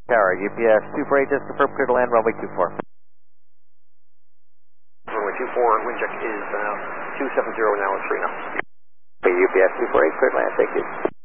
Tower, UPS 248, just confirm clear to land, runway 24. Runway 24, wind check is 270 now, it's 3 knots. UPS 248, clear to land, thank you.